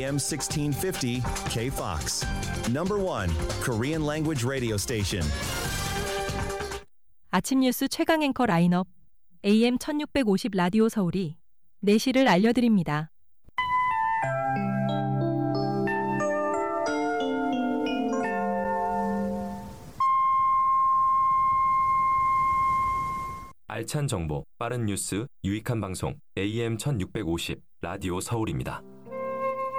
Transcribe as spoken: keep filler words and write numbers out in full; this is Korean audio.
에이엠 십육 오십 K-Fox. Number one Korean language radio station. 아침 뉴스 최강 앵커 라인업 에이엠 천육백오십 라디오 서울이 내시를 알려드립니다. 알찬 정보, 빠른 뉴스, 유익한 방송 에이엠 천육백오십 라디오 서울입니다.